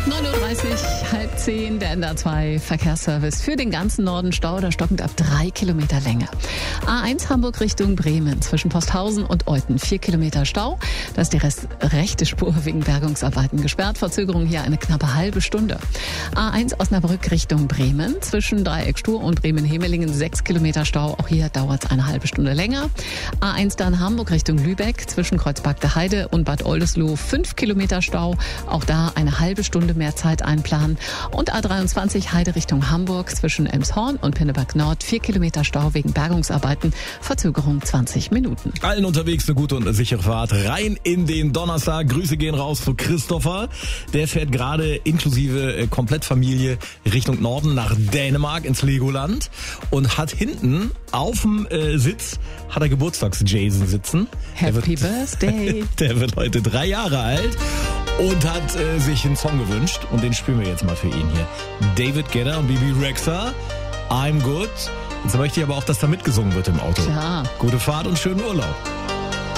9:30 Uhr, halb 10, der NDR 2 Verkehrsservice für den ganzen Norden. Stau oder stockend ab 3 Kilometer Länge. A1 Hamburg Richtung Bremen zwischen Posthausen und Euthen 4 Kilometer Stau. Da ist die rechte Spur wegen Bergungsarbeiten gesperrt. Verzögerung hier eine knappe halbe Stunde. A1 Osnabrück Richtung Bremen zwischen Dreieck Stur und Bremen-Hemelingen 6 Kilometer Stau. Auch hier dauert es eine halbe Stunde länger. A1 dann Hamburg Richtung Lübeck zwischen Kreuzberg der Heide und Bad Oldesloe 5 Kilometer Stau. Auch da eine halbe Stunde mehr Zeit einplanen. Und A23 Heide Richtung Hamburg zwischen Elmshorn und Pinneberg Nord 4 Kilometer Stau wegen Bergungsarbeiten. Verzögerung 20 Minuten. Allen unterwegs eine gute und sichere Fahrt rein in den Donnerstag. Grüße gehen raus zu Christopher. Der fährt gerade inklusive Komplettfamilie Richtung Norden nach Dänemark ins Legoland und hat hinten auf dem Sitz hat er Geburtstags-Jason sitzen. Happy Birthday. Der wird heute 3 Jahre alt und hat sich einen Song gewünscht und den spielen wir jetzt mal für ihn hier. David Guetta und Bibi Rexha, I'm Good. Jetzt möchte ich aber auch, dass da mitgesungen wird im Auto. Klar. Gute Fahrt und schönen Urlaub.